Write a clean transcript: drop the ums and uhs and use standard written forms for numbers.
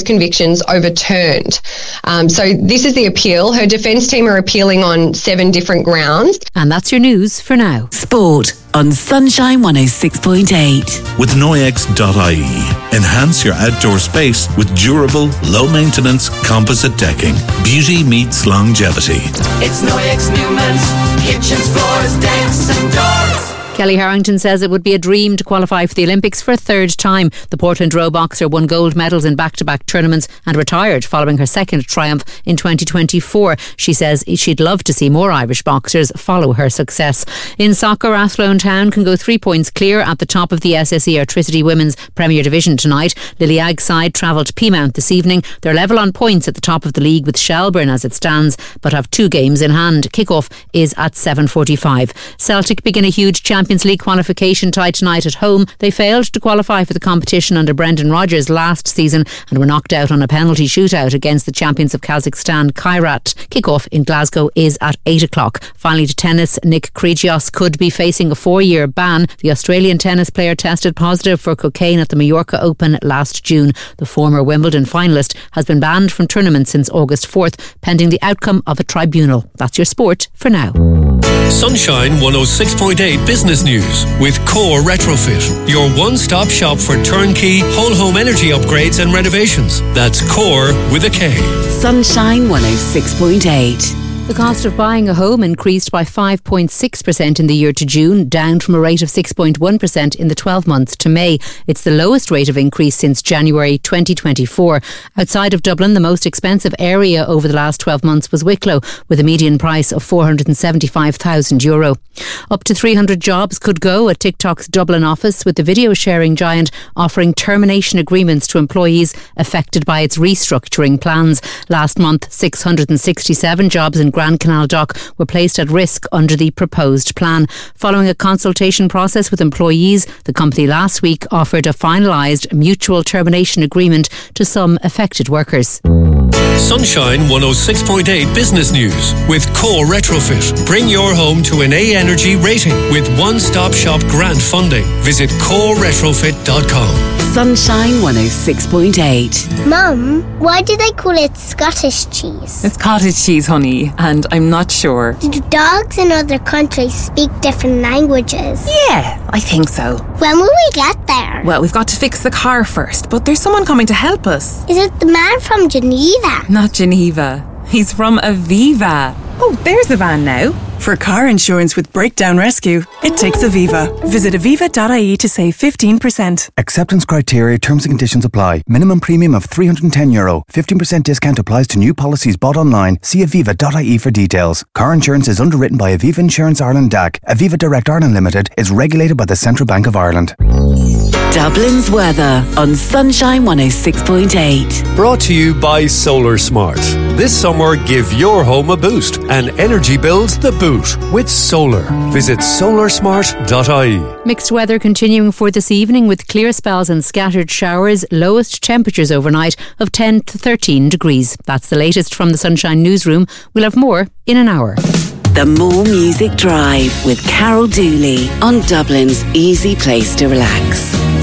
convictions overturned. So this is the appeal. Her defence team are appealing on 7 different grounds. And that's your news for now. Sport on Sunshine 106.8. With Noyex.ie. Enhance your outdoor space with durable, low-maintenance composite decking. Beauty meets longevity. It's Noyex Newman's kitchens, floors, decks and doors. Kelly Harrington says it would be a dream to qualify for the Olympics for a third time. The Portland row boxer won gold medals in back-to-back tournaments and retired following her second triumph in 2024. She says she'd love to see more Irish boxers follow her success. In soccer, Athlone Town can go 3 points clear at the top of the SSE Airtricity Women's Premier Division tonight. Lily Ag's side travel to Peamount this evening. They're level on points at the top of the league with Shelburne as it stands, but have 2 games in hand. Kick-off is at 7:45. Celtic begin a huge Champions League qualification tie tonight at home. They failed to qualify for the competition under Brendan Rodgers last season and were knocked out on a penalty shootout against the champions of Kazakhstan, Kairat. Kick-off in Glasgow is at 8 o'clock. Finally to tennis, Nick Kyrgios could be facing a 4-year ban. The Australian tennis player tested positive for cocaine at the Mallorca Open last June. The former Wimbledon finalist has been banned from tournaments since August 4th, pending the outcome of a tribunal. That's your sport for now. Sunshine 106.8 Business News with Core Retrofit, your one-stop shop for turnkey whole home energy upgrades and renovations. That's Core with a K. Sunshine 106.8. The cost of buying a home increased by 5.6% in the year to June, down from a rate of 6.1% in the 12 months to May. It's the lowest rate of increase since January 2024. Outside of Dublin, the most expensive area over the last 12 months was Wicklow, with a median price of €475,000. Up to 300 jobs could go at TikTok's Dublin office, with the video sharing giant offering termination agreements to employees affected by its restructuring plans. Last month, 667 jobs in Grand Canal Dock were placed at risk under the proposed plan. Following a consultation process with employees, the company last week offered a finalised mutual termination agreement to some affected workers. Sunshine 106.8 Business News with Core Retrofit. Bring your home to an A Energy rating with one-stop shop grant funding. Visit coreretrofit.com. Sunshine 106.8. Mum, why do they call it Scottish cheese? It's cottage cheese, honey, and I'm not sure. Do dogs in other countries speak different languages? Yeah, I think so. When will we get there? Well, we've got to fix the car first, but there's someone coming to help us. Is it the man from Geneva? Not Geneva. He's from Aviva. Oh, there's the van now. For car insurance with breakdown rescue, it takes Aviva. Visit aviva.ie to save 15%. Acceptance criteria, terms and conditions apply. Minimum premium of €310. 15% discount applies to new policies bought online. See aviva.ie for details. Car insurance is underwritten by Aviva Insurance Ireland DAC. Aviva Direct Ireland Limited is regulated by the Central Bank of Ireland. Dublin's weather on Sunshine 106.8. Brought to you by Solar Smart. This summer, give your home a boost and energy bills the boot with solar. Visit solarsmart.ie. Mixed weather continuing for this evening with clear spells and scattered showers. Lowest temperatures overnight of 10 to 13 degrees. That's the latest from the Sunshine Newsroom. We'll have more in an hour. The More Music Drive with Carol Dooley on Dublin's easy place to relax.